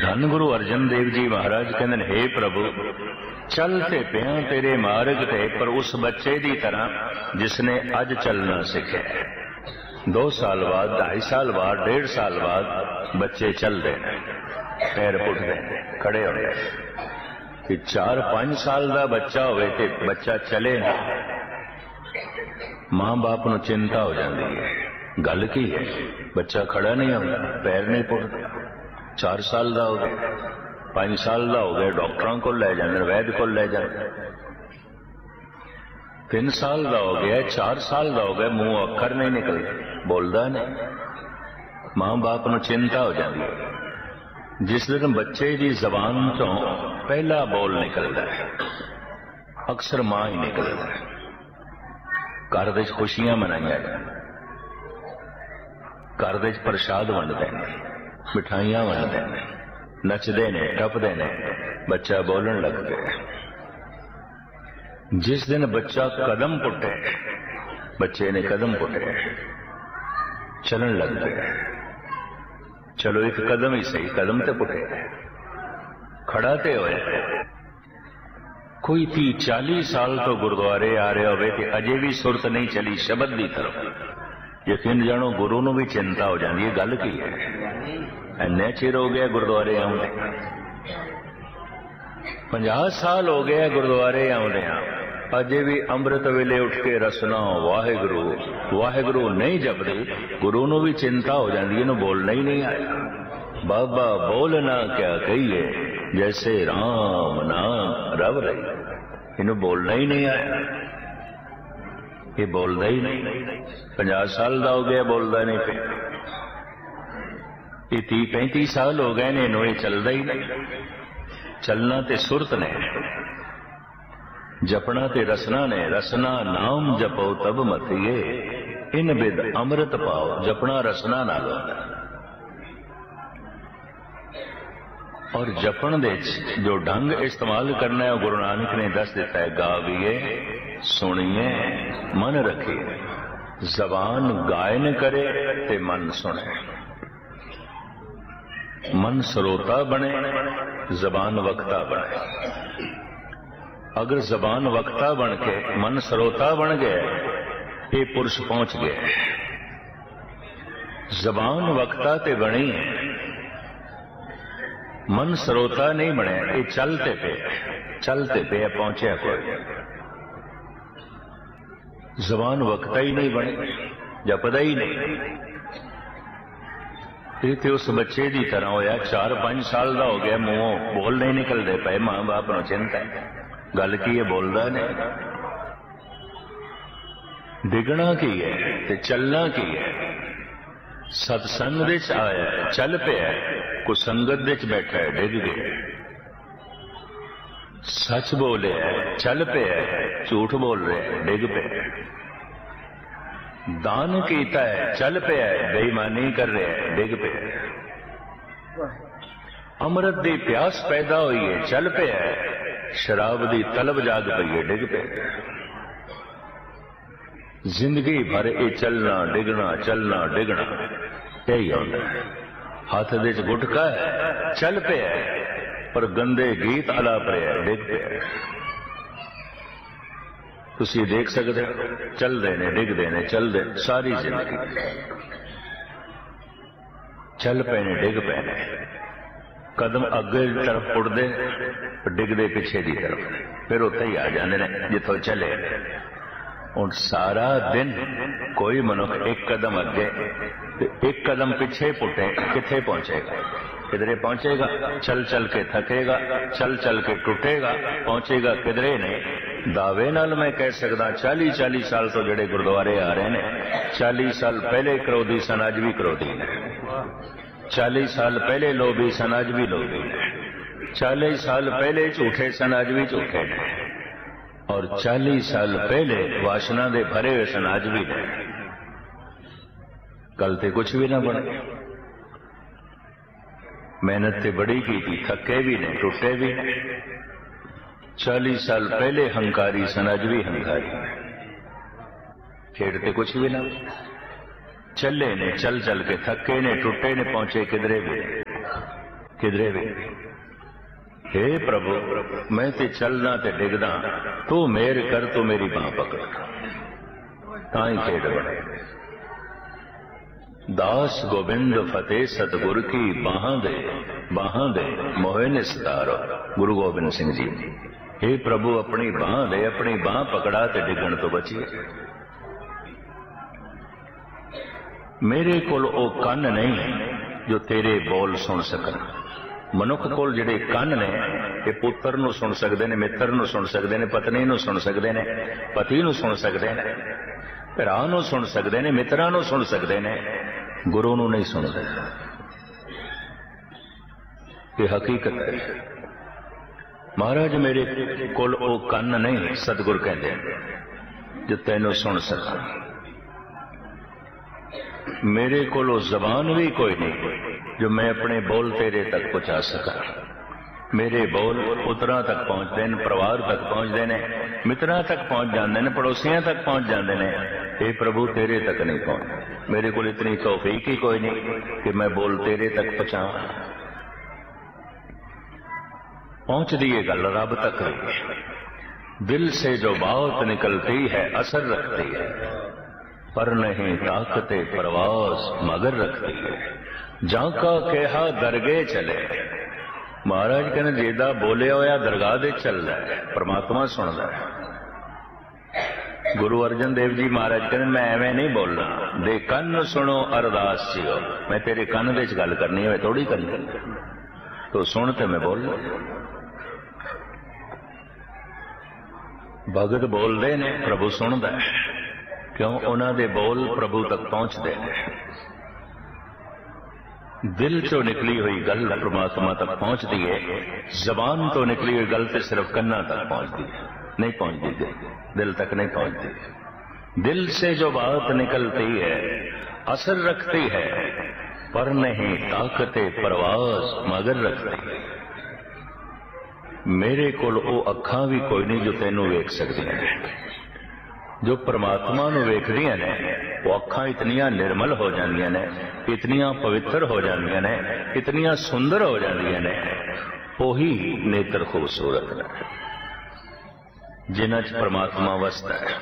धन गुरु अर्जन देव जी महाराज कहते हैं, हे प्रभु चलते पिया तेरे मार्ग ते, पर उस बच्चे की तरह जिसने अज चलना सीखा। 2 साल बाद, 2.5 साल बाद, 1.5 साल बाद बच्चे चलते हैं, पैर पुटते हैं, खड़े होते हैं। कि 4-5 साल का बच्चा होवे ते बच्चा चले ना, मां बाप नूं चिंता हो जाती है, गल की है, बच्चा खड़ा नहीं होता, पैर नहीं पुटता। 4 साल का हो गया, 5 साल का हो गया, डॉक्टरों को ले जाते, वैद को ले जाते। 3 साल का हो गया, 4 साल का हो गया, मुंह अखर नहीं निकलते, बोलता नहीं, मां बाप नूं चिंता हो जाती है। जिस दिन बच्चे की जबान तो पहला बोल निकलता है, अक्सर मां ही निकलता है। घर विच खुशियां मनाइया जान, घर विच प्रसाद वंडते हैं, मिठाइयां वंडते हैं, नचते ने, टपते ने, बच्चा बोलन लग पिया। जिस दिन बच्चा कदम पुटे, बच्चे ने कदम पुटे, चलन लग पिया। चलो एक कदम ही सही, कदम तो पुटे, खड़ा ते होए। कोई 30-40 साल तो गुरुद्वारे आ रहे होवे ते अजे भी सुरत नहीं चली शब्द की तरफ, यकीन जानो गुरु नूं भी चिंता हो जाती है, गल की है, इन्ने चिर हो गया गुरुद्वारे आउंदे, 50 साल हो गया गुरुद्वारे आउंदे, अजे भी अमृत वेले उठ के रसना वाहिगुरु वाहिगुरु नहीं जपदे। गुरु नूं भी चिंता हो जाती है, इन्हूं बोलना ही नहीं आया। बाबा बोलना क्या कहिए, जैसे राम नाम रव रही, इन्हूं बोलना ही नहीं आया, ये बोलता ही नहीं। 50 साल का हो गया, बोलता नहीं पे, ये 30-35 साल हो गए ने, इन्हूं ये चलता ही नहीं। चलना ते सुरत ने, जपना ते रसना ने, रसना नाम जपो तब मथिए, इन बिद अमृत पाओ, जपना रसना नाल होंदा। और जपन दे जो ढंग इस्तेमाल करना है गुरु नानक ने दस दिता है, गाविए सुनिए मन रखिए, जबान गायन करे ते मन सुने, मन श्रोता बने, जबान वक्ता बने। अगर जबान वक्ता बन के मन श्रोता बन गया, ये पुरुष पहुंच गया। जबान वक्ता ते बनी, मन श्रोता नहीं बने, ये चलते पे पहुंचे कोई। जबान वक्ता ही नहीं बने, जपदा ही नहीं। ये तो उस बच्चे की तरह होया, 4-5 साल का हो गया, मुंहों बोल नहीं निकलते पे, मां बाप नूं चिंता है, गल की है, बोलता नहीं। डिगना की है ते चलना की है। सत्संग विच आया चल पिया, कोई संगत विच बैठा है डिग गया। सच बोले चल पिया, झूठ बोल रहे डिग पे। दान कीता है चल पिया, बेईमानी कर रहे हैं डिग पे। अमृत दी प्यास पैदा हुई है चल पिया, शराब दी तलब जाग पई है डिग पे। जिंदगी भर ये चलना डिगना चलना डिगना यही होता है। हाथ दे गुटका है चल पिया, पर गंदे गीत अलाप रहे हैं डिग पे। तुसी देख सकते हो, चलते ने डिगते ने, चलते सारी जिंदगी चल पे ने डिग पे ने। कदम अगे तरफ उड़ते, डिगते पिछे की तरफ, फिर उत्थे ही आ जाते हैं जिथों चले। और सारा दिन कोई मनुख एक कदम अगे एक कदम पिछे पुटे, किथे पहुंचेगा? किधरे पहुंचेगा? चल चल के थकेगा, चल चल के टूटेगा, पहुंचेगा किधरे नहीं। दावे नाल मैं कह सकदा 40-40 साल तो जड़े गुरुद्वारे आ रहे हैं, 40 साल पहले क्रोधी सन, अज भी क्रोधी ने। 40 साल पहले लोभी सन, अज भी लोभी ने। 40 साल पहले झूठे सन, अज भी झूठे ने। और 40 साल पहले वासना दे भरे हुए सन, अज भी ने। कल ते कुछ भी ना बने। मेहनत ते बड़ी की थी, थके भी ने, टूटे भी ने। 40 साल पहले हंकारी सन, अज भी हंकारी ने। खेड़ते कुछ भी ना, चले ने, चल चल के थके ने, टूटे ने, पहुंचे किधरे भी। किधरे भी। हे प्रभु मैं ते चलना ते डिगदा, तू मेर कर, तू मेरी बांह पकड़, ताई खेड बने। दास गोबिंद फतेह सतगुर की बाहां दे मोहे निस्तारो। गुरु गोबिंद सिंह जी, हे प्रभु अपनी बांह दे, अपनी बांह पकड़ा ते डिगण तो बचिए। मेरे कोल ओ कन नहीं जो तेरे बोल सुन सकन। मनुख कोल जिहड़े कन ने, ये पुत्र नूं सुन सकते हैं, मित्र नूं सुन सकते हैं, पत्नी नूं सुन सकते हैं, पति नूं सुन सकते हैं, भरा नूं सुन सकते हैं, मित्रां नूं सुन सकते हैं, गुरु नूं नहीं सुनते। ये हकीकत है। महाराज मेरे कोल ओ कन नहीं, सतगुर कहते हैं, जो तैनूं सुन सका। मेरे कोल जबान भी कोई नहीं जो मैं अपने बोल तेरे तक पहुंचा सका। मेरे बोल पुत्रां तक पहुंचते हैं, परिवार तक पहुंचते हैं, मित्रां तक पहुंच जाते हैं, पड़ोसियों तक पहुंच जाते हैं। हे प्रभु तेरे तक नहीं पहुंचते। मेरे को इतनी तौफीक ही कोई नहीं कि मैं बोल तेरे तक पहुंचाऊं। पहुंचती है गल रब तक है। दिल से जो बात निकलती है असर रखती है, पर नहीं ताकते प्रवास मगर रखती है। जाका कहा दरगे चले। महाराज कहने जेदा बोलिया होया दरगाह दे चलदा है, परमात्मा सुनदा है। गुरु अर्जन देव जी महाराज कहने मैं एवं नहीं बोलना, दे कन सुनो अरदास जियो। मैं तेरे कन दे गल करनी है, थोड़ी करनी, तो सुन ते मैं बोल। भगत बोलते ने, प्रभु सुनदा है, क्यों? उन्हां दे बोल प्रभु तक पहुंचते हैं। दिल चो निकली हुई गल परमात्मा तक पहुंचती है, जबान तो निकली हुई गल तो सिर्फ कन्ना तक पहुंचती है, नहीं पहुंचती, दिल तक नहीं पहुंचती। दिल से जो बात निकलती है असर रखती है, पर नहीं ताकते परवास मगर रखती है। मेरे कोल ओ अखां भी कोई नहीं जो तैनूं वेख सकदियां ने। जो परमात्मा नूं वेखदियां ने वो अखां इतनियां निर्मल हो जांदियां ने, इतनियां पवित्र हो जांदियां ने, इतनियां सुंदर हो जांदियां ने। ओही नेत्र खूबसूरत ने जिन्हां च परमात्मा वसदा है।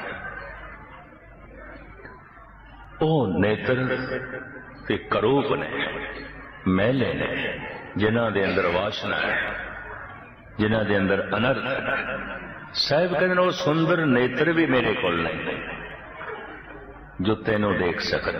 ओ नेत्र ते करूप ने, मैले ने, जिन्हां दे अंदर वासना है, जिन्हां दे अंदर अनर्थ है। साहिब कहते वो सुंदर नेत्र भी मेरे कोल नहीं जो तेनों देख सकन।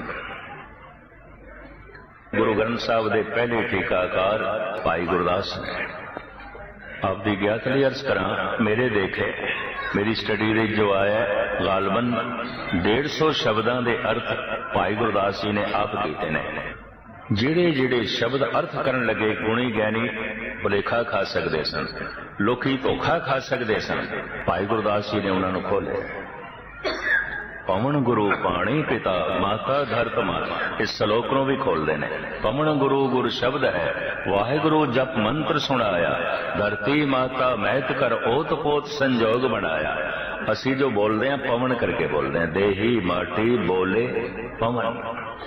गुरु ग्रंथ साहब के पहले टीकाकार भाई गुरदास ने आपकी ज्ञातली अर्ज करा, मेरे देखे मेरी स्टडी दे जो आया गालबन 150 शब्दों के अर्थ भाई गुरदास जी ने आप किए ने। जिहड़े जिहड़े शब्द अर्थ करन लगे गुणी ज्ञानी भुलेखा खा सकते सन, लोकी धोखा खा सकते सन, भाई गुरदास जी ने उन्होंने खोले। पवन गुरु पाणी पिता माता धरत माता, इस श्लोक को भी खोलते हैं। पवन गुरु गुरु शब्द है, वाहिगुरु जप मंत्र सुनाया, धरती माता महत कर ओत पोत संजोग बनाया। असी जो बोलते हैं पवन करके बोलते हैं, देही माटी बोले पवन।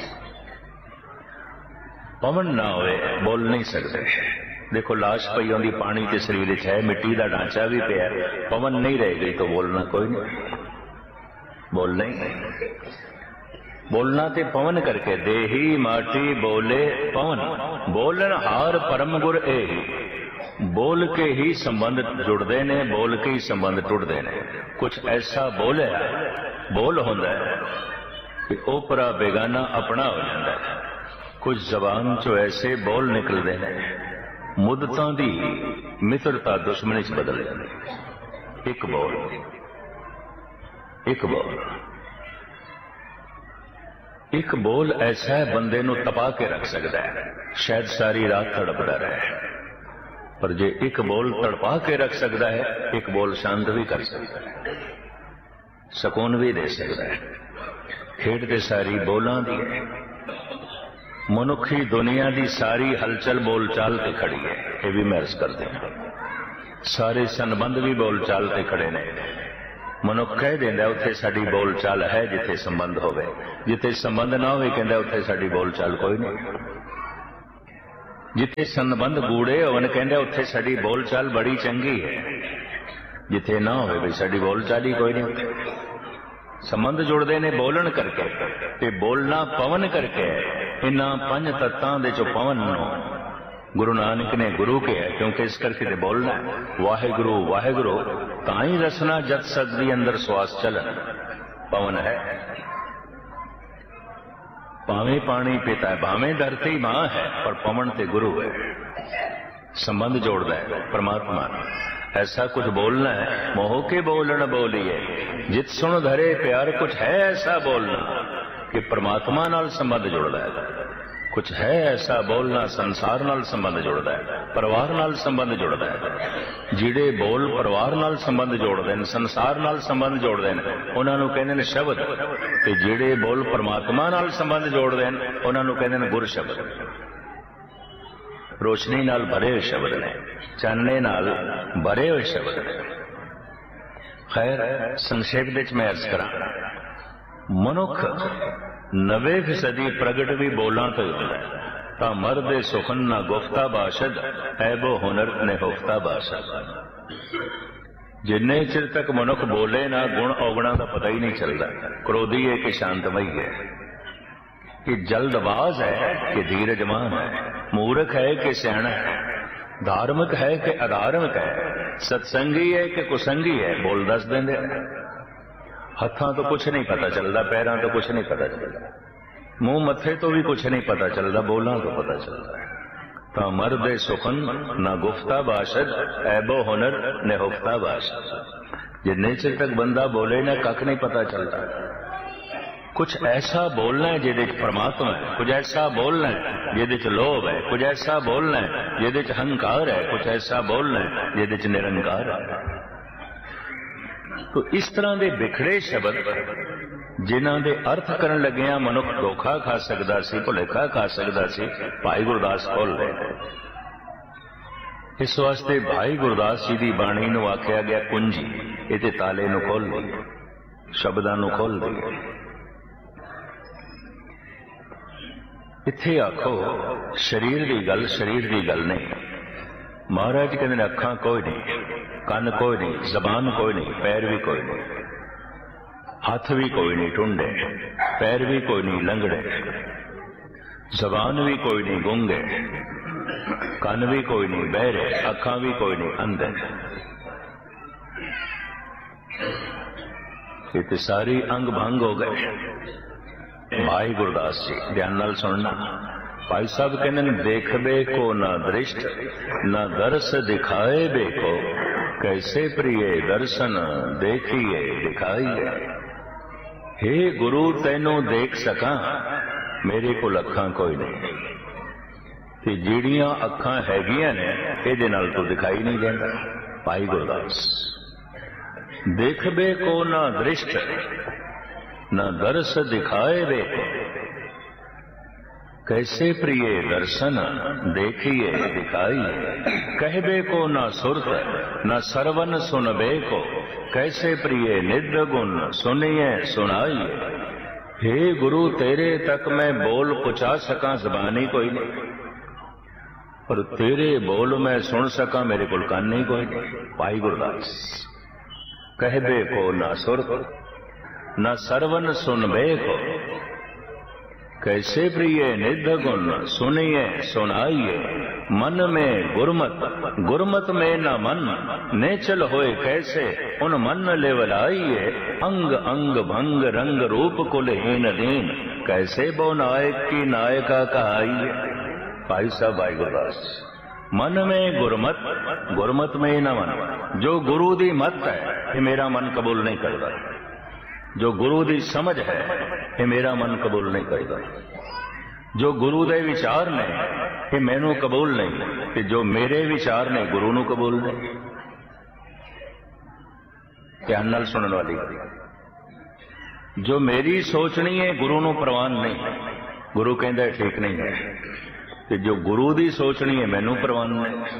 पवन ना होए बोल नहीं सकते। देखो लाश पई होंदी पानी के शरीर है, मिट्टी का ढांचा भी पिया, पवन नहीं रह गई तो बोलना कोई नहीं। बोलना ही नहीं, बोलना ते पवन करके, देही माटी बोले पवन। बोलन हार परम गुर ए, बोल के ही संबंध जुड़ते ने, बोल के ही संबंध टुटते ने। कुछ ऐसा बोलिया बोल होंदा है कि ओपरा बेगाना अपना हो जाता है। कुछ जबान चो ऐसे बोल निकलते हैं मुद्दतां दी मित्रता दुश्मनी च बदल जाती। एक बोल, एक बोल, एक बोल ऐसा है बंदे नूं तपा के रख सकता है, शायद सारी रात तड़पदा रहे। पर जे एक बोल तड़पा के रख सकता है, एक बोल शांत भी कर सकता है, सुकून भी दे सकता है। खेड ते सारी बोलां दी है। मनुखी दुनिया की सारी हलचल बोलचाल ते खड़ी है, ये भी मैं अर्ज करते हैं। सारे संबंध भी बोलचाल ते खड़े ने। मनुख कह देंदा उत्थे साडी बोलचाल है जिथे संबंध होवे, जिथे संबंध ना होवे कहंदा उत्थे साडी बोलचाल कोई नहीं। जिथे संबंध गूढ़े होवन कहंदे उत्थे साडी बोल चाल बड़ी चंगी है, जिथे ना होवे भी साडी बोल चाल ही कोई नहीं। संबंध जुड़ते ने बोलन करके ते बोलना पवन करके। इन्हां पंज तत्तां दे चो पवन नूं गुरु नानक ने गुरु कहा, क्योंकि इस करके ते बोलना वाहेगुरु वाहेगुरु ताई रसना जत सकदी अंदर श्वास चलन। पवन है, भावें पानी पीता है, भावें धरती मां है, पर पवन ते गुरु है। संबंध जोड़ता है परमात्मा। ऐसा कुछ बोलना है मोह के बोलन बोलिए, जित सुन धरे प्यार। कुछ है ऐसा बोलना कि परमात्मा नाल संबंध जुड़ता है। कुछ है ऐसा बोलना संसार नाल संबंध जुड़ता है, परिवार नाल संबंध जुड़ता है। जिहड़े बोल परिवार नाल संबंध जोड़ते हैं, संसार नाल संबंध जोड़ते हैं, उन्हां नूं कहंदे ने शब्द। ते जिहड़े बोल परमात्मा नाल संबंध जोड़ते हैं, उन्हां नूं कहंदे ने गुर शब्द। रोशनी नाल भरे हुए शब्द ने, चानने नाल भरे हुए शब्द ने। खैर संक्षेप विच मैं अर्ज करा, मनुख 90% प्रगट भी बोलां तो होंदा है। तां मर्दे सुखन ना गुफ्ता बाशद, ऐबो हुनर ने हुफ्ता बाशद। जिन्ने चिर तक मनुख बोले ना, गुण अवगुणा का पता ही नहीं चलता। क्रोधी है कि शांतमयी है, कि जल्दबाज है कि धीरजमान है, मूर्ख है कि सियाणा है, धार्मिक है कि अधार्मिक है, सत्संगी है कि कुसंगी है। बोल दस देंगे। हत्थां तो कुछ नहीं पता चलता, पैरां तो कुछ नहीं पता चलता, मुंह मत्थे तो भी कुछ नहीं पता चलता, बोलां तो पता चलता है। तो मर्दे सुखन ना गुफ्ता बाशद, ऐबो हुनर ने हुफ्ता बाशद। जिन्ने चिर तक बंदा बोले ना, कख नहीं पता चलता। कुछ ऐसा बोलना है जिहदे च परमात्मा है, कुछ ऐसा बोलना है जिहदे च लोभ है, कुछ ऐसा बोलना है जिहदे च अहंकार है, कुछ ऐसा बोलना है जिहदे च निरंकार है। तो इस तरह के बिखड़े शब्द जिन्हां दे अर्थ करन लगिया मनुख धोखा खा सकदा सी, भुलेखा खा सकदा सी, भाई गुरदास खोल रहे। इस वास्ते भाई गुरदास जी की बाणी नूं आख्या गया कुंजी। इहदे ताले नूं खोल दी, शब्दां नूं खोल दी। इत्थे आखो शरीर की गल, शरीर की गल नहीं। महाराज कहते अखां कोई नहीं, कन कोई नहीं, जबान कोई नहीं, पैर भी कोई नहीं, हाथ भी कोई नहीं टुंडे, पैर भी कोई नहीं लंगड़े, जबान भी कोई नहीं गूंगे, कन भी कोई नहीं बहरे, अखां भी कोई नहीं अंधे। ये तो सारी अंग भंग हो गए। भाई गुरदास जी ध्यान नाल सुनना। भाई साहब कहने देखबे को ना दृष्ट, ना दर्श दिखाए बेको, कैसे प्रिय दर्शन देखिए दिखाइए। हे गुरु तैनू देख सका, मेरे को अखां कोई नहीं, ते जिहड़ियां अखां हैगियां ने इहदे नाल तो दिखाई नहीं देंदा। भाई गुरदास देखबे को ना दृष्ट, ना दर्श दिखाए वे, कैसे प्रिय दर्शन देखिए दिखाइए। कहबे को ना सुरत, ना सरवन सुनबे को, कैसे प्रिय निध गुण सुनिए सुनाइए। हे गुरु तेरे तक मैं बोल पहुंचा सका, जबानी कोई नहीं, पर तेरे बोल मैं सुन सका, मेरे को कान नहीं कोई नहीं। भाई गुरदास कहबे को ना सुरत, न सरवन सुनबे को, कैसे प्रिय निध गुण सुनिए सुनाइए। मन में गुरमत, गुरमत में न मन, नेचल होए कैसे उन मन लेवलाइए। अंग अंग भंग रंग रूप कुलहीन दीन, कैसे बो नायक की नायका कहाइए। भाई साहब भाई गुरदास मन में गुरमत, गुरमत में न मन। जो गुरु दी मत है ये मेरा मन कबूल नहीं करता, जो गुरु दी समझ है ये मेरा मन कबूल नहीं करता, जो गुरु दे विचार ने ये मैनू कबूल नहीं, कि जो मेरे विचार ने गुरु नू कबूल नहीं। ध्यान नाल सुनने वाली गल, जो मेरी सोचनी है गुरु नू प्रवान नहीं, गुरु कहता ठीक नहीं है, कि जो गुरु दी सोचनी है मैनू प्रवान नहीं।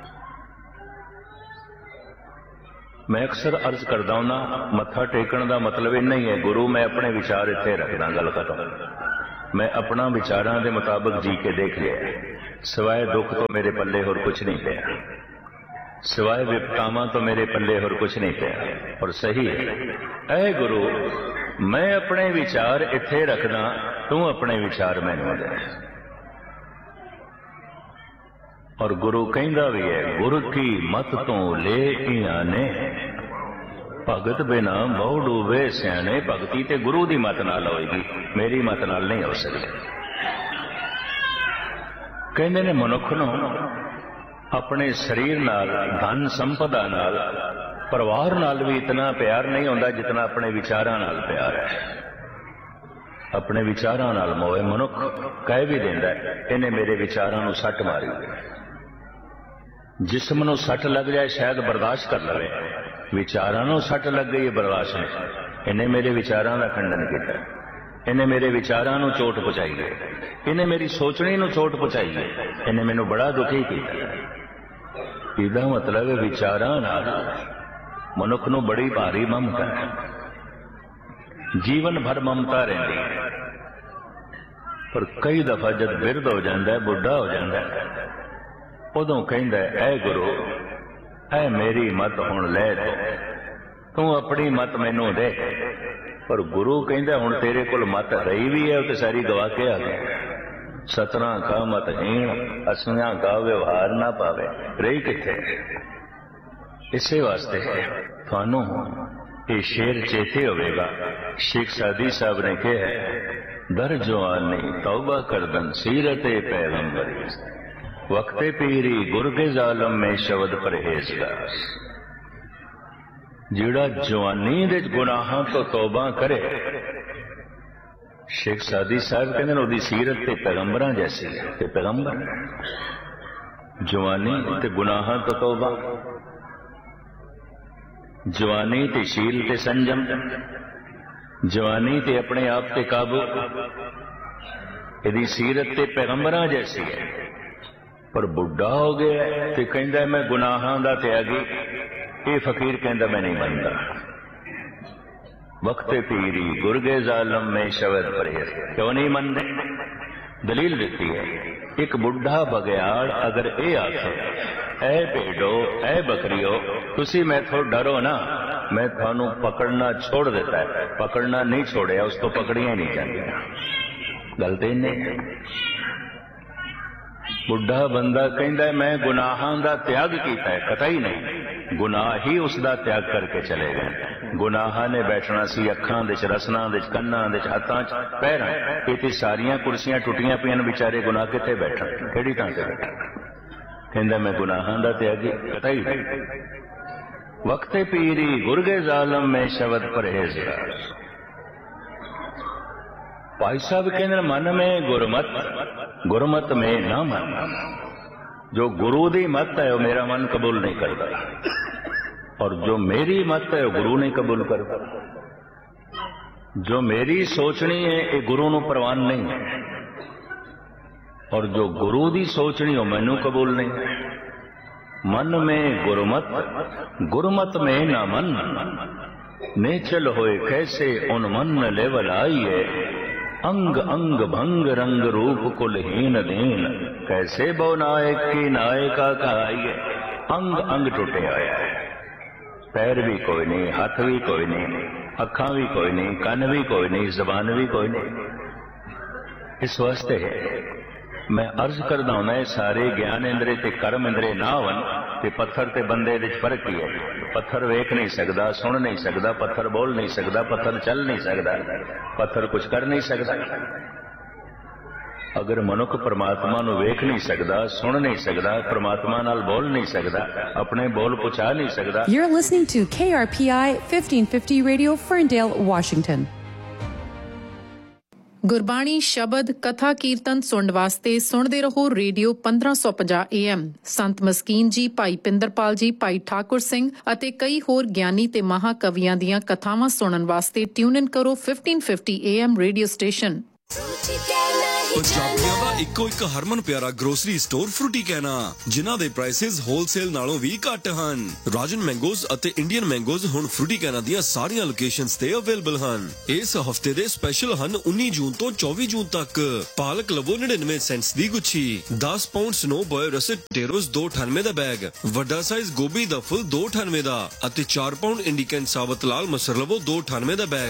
मैं अक्सर अर्ज करदा हूं, मत्था टेकण का मतलब इन्ना ही है, गुरु मैं अपने विचार इत्थे रखदा, गल खत्म। मैं अपना विचारां दे मुताबिक जी के देख लिया, सिवाय दुख तो मेरे पल्ले होर कुछ नहीं पिया, सिवाय विपतावां तो मेरे पल्ले होर कुछ नहीं पिया। और सही है, ऐ गुरु मैं अपने विचार इत्थे रखदा, तू अपने विचार मैनूं दे। और गुरु कहंदा भी है, गुरु की मत तो ले आने, भगत बिना बहु डूबे सियाने। भगती ते गुरु दी मत नाल होएगी, मेरी मत नाल नहीं हो सकती। कहंदे ने मनुख नूं अपने शरीर नाल, धन संपदा नाल, परिवार नाल भी इतना प्यार नहीं होंदा जितना अपने विचारां नाल प्यार है। अपने विचारां नाल मोह मनुख कह भी देंदा है, इन्हें मेरे विचारां नूं सट मारी। जिस्म नूं सट लग जाए शायद बर्दाश्त कर लवे, विचारां नूं सट लग गई बर्दाश्त नहीं। इन्हें मेरे विचारां दा खंडन किया, इन्हें मेरे विचारां नूं चोट पहुंचाई है, इन्हें मेरी सोचनी नूं चोट पहुंचाई है, इन्हें मैनूं बड़ा दुखी किया। इसदा मतलब है विचारां नाल मनुख नूं बड़ी भारी ममता है, जीवन भर ममता रहिंदी है। पर कई दफा जब बिरध हो जाता है, बुढ़ा हो जाता है, उदों कहंदा है, ऐ गुरु ऐ मेरी मत हुण लै तू अपनी मत मैनू दे। पर गुरु कहंदा हुण तेरे कोल मत रही भी है, तो सारी गवा के आ गया। सतना का मत हीण, असमियां का व्यवहार ना पावे, रही किथे। इसे वास्ते थानू ये शेर चेते होवेगा। शेख सादी साहब ने कहा, दर जवानी तौबा करदन सीरते पैगंबरी, वक्ते पीरी गुर के जालम में शब्द परहेजगार। जिहड़ा जवानी दे गुनाहां तो तौबा करे, शेख सादी साहब कहते हैं उहदी सीरत ते पैगंबरां जैसी है। ते पैगंबर जवानी ते गुनाहां तो तौबा, जवानी ते शील ते संजम, जवानी ते अपने आप ते काबू, इहदी सीरत ते पैगंबरां जैसी है। पर बुढ़ा हो गया तो कहता मैं गुनाहां दा त्यागी, ये फकीर कहता मैं नहीं मनता। वक्ते पीरी गुरगे जालम में शब्द परहेज, क्यों नहीं मनते? दलील देती है, एक बुढ़ा बगयाड़ अगर ये आखे, ऐ भेड़ो ऐ बकरियो तुसी मैथों डरो ना, मैं थानू पकड़ना छोड़ देता है। पकड़ना नहीं छोड़िया, उसको पकड़िया नहीं जाती। गलती नहीं। बुढ़ा बंदा कहता है मैं गुनाहां दा त्याग किया है, कतई नहीं, गुनाह ही उसका त्याग करके चले गए। गुनाहां ने बैठना सी अखां दे च, रसनां दे च, कन्नां दे च, हत्थां च, पैरां च। इत्थे सारियां कुर्सियां टुटियां पियां, बेचारे गुनाह कित्थे बैठन, किहड़ी थां ते बैठन? कहंदा मैं गुनाहां दा त्यागी, कतई नहीं। वक्ते पीरी गुरगे जालम में शब्द परहेजगार। भाई साहब कहते मन में गुरमत, गुरमत में ना मन। जो गुरु दी मत है वो मेरा मन कबूल नहीं करता, और जो मेरी मत है वो गुरु नहीं कबूल करता। जो मेरी सोचनी है ये गुरु नूं प्रवान नहीं है, और जो गुरु दी सोचनी हो मैनू कबूल नहीं है। मन में गुरमत, गुरमत में ना मन, नेचल होए कैसे उन मन लेवल आई है। अंग अंग भंग रंग रूप कुलहीन दीन, कैसे बो नायक की नायका कहाइए। अंग अंग टूटे आया है, पैर भी कोई नहीं, हाथ भी कोई नहीं, अखा भी कोई नहीं, कन भी कोई नहीं, जबान भी कोई नहीं। इस वास्ते मैं अर्ज करदा हूं, सारे ज्ञान इंद्रे ते कर्म इंद्रे ना होवन ते पत्थर ते बंदे दे फर्क ही है। पत्थर वेख नहीं सकता, सुन नहीं सकता, पत्थर बोल नहीं सकता, पत्थर चल नहीं सकता, पत्थर कुछ कर नहीं सकता। अगर मनुख परमात्मा नूं वेख नहीं सकता, सुन नहीं सकता, परमात्मा नाल बोल नहीं सकता, अपने बोल पहुंचा नहीं सकता। You're listening to KRPI 1550 Radio, Ferndale, Washington. Gurbani ਸ਼ਬਦ ਕਥਾ ਕੀਰਤਨ ਸੁਣਨ ਵਾਸਤੇ ਸੁਣਦੇ ਰਹੋ ਰੇਡੀਓ 1550 AM। ਸੰਤ ਮਸਕੀਨ ਜੀ, ਭਾਈ ਪਿੰਦਰਪਾਲ ਜੀ, ਭਾਈ ਠਾਕੁਰ ਸਿੰਘ ਅਤੇ ਕਈ ਹੋਰ ਗਿਆਨੀ ਤੇ ਮਹਾਕਵੀਆਂ ਦੀਆਂ ਕਥਾਵਾਂ ਸੁਣਨ ਵਾਸਤੇ ਟਿਊਨ ਇਨ ਕਰੋ 1550 AM ਰੇਡੀਓ ਸਟੇਸ਼ਨ। ਪੰਜਾਬੀਆਂ ਦਾ ਇੱਕੋ ਇੱਕ ਹਰਮਨ ਪਿਆਰਾ ਗਰੋਸਰੀ ਸਟੋਰ ਫਰੂਟੀ ਕਹਿਣਾ, ਜਿਨ੍ਹਾਂ ਦੇ ਪ੍ਰਾਈਸਿਸ ਹੋਲਸੇਲ ਨਾਲੋਂ ਵੀ ਘੱਟ ਹਨ। ਰਾਜਨ ਮੈਂਗੋਜ਼ ਅਤੇ ਇੰਡੀਅਨ ਮੈਂਗੋਜ਼ ਹੁਣ ਫਰੂਟੀ ਕਹਿਣਾ ਦੀਆਂ ਸਾਰੀਆਂ ਲੋਕੇਸ਼ਨਸ ਤੇ ਅਵੇਲੇਬਲ ਹਨ। ਇਸ ਹਫਤੇ ਦੇ ਸਪੈਸ਼ਲ ਹਨ 19 ਜੂਨ ਤੋਂ 24 ਜੂਨ ਤੱਕ। ਪਾਲਕ ਲਵੋ 99 ਸੈਂਟਸ ਦੀ ਗੁੱਛੀ, 10 ਪਾਉਂਡ ਸਨੋ ਬॉय ਰਸਟ ਟੇਰੋਸ 298 ਦਾ ਬੈਗ, ਵੱਡਾ ਸਾਈਜ਼ ਗੋਭੀ ਦਾ ਫੁੱਲ 298 ਦਾ ਅਤੇ 4 ਪਾਉਂਡ ਇੰਡੀਕਨ ਸਾਬਤ ਲਾਲ ਮਸਰ ਲਵੋ 298 ਦਾ ਬੈਗ।